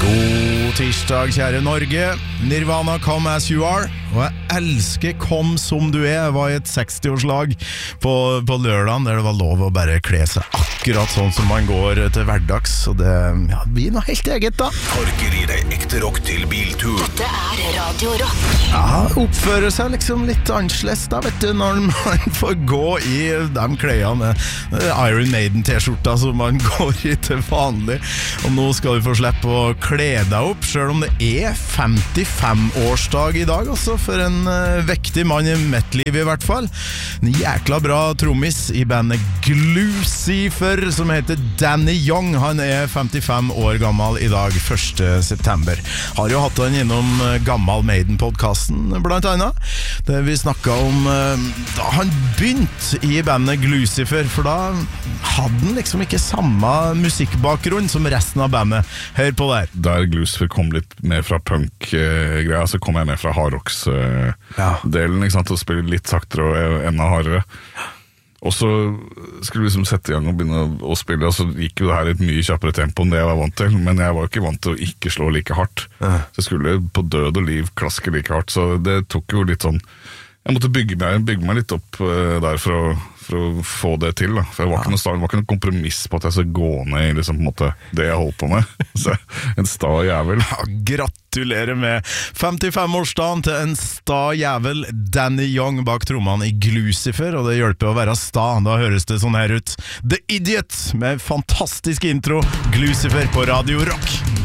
God tirsdag, kjære Norge. Nirvana, Come As You Are. Og jeg elsker Kom Som Du Er. Jeg var i et 60-årslag på lørdagen der det var lov å bare kle seg akkurat sånn som man går til hverdags. Og det blir noe helt eget da. Torker i deg ekte rock til biltur. Dette er Radio Rock. Ja, oppfører seg liksom litt annerledes da, vet du, når man får gå i de klærne, Iron Maiden-t-skjorta som man går i til vanlig. Og nå skal du få slippe å kle deg opp, selv om det er 55-årsdag i dag, også, for en vektig mann i mitt liv i hvert fall. En jækla bra trommis i bandet Glucifer, som heter Danny Young. Han er 55 år gammel i dag, 1. september. Har jo hatt han innom Gammal Maiden-podcasten, blant annet. Det vi snakket om da han begynte i bandet Glucifer, for da hadde han liksom ikke samme musikkbakgrunn som resten av bandet. Hør på der. Der Glucifer kom litt mer fra punk-greia, så kom jeg mer fra hardrocks-delen, ikke sant, og spille litt saktere og enda hardere. Og så skulle vi liksom sette i gang og begynne å spille, og så gikk jo det her i et mye kjappere tempo enn det jeg var vant til, men jeg var jo ikke vant til å ikke slå like hardt. Så jeg skulle på død og liv klaske like hardt, så det tok jo litt sånn, jeg måtte bygge meg litt opp der for å få det til da. For det var ikke noe kompromiss på at jeg skal gå ned i liksom, på en måte, det jeg holdt på med. Så, en sta jævel. Ja, gratulerer med 55-årsdagen til en sta jævel, Danny Young bak trommene i Glucifer, og det hjelper å være sta. Da høres det sånn her ut. The Idiot med fantastisk intro, Glucifer på Radio Rock.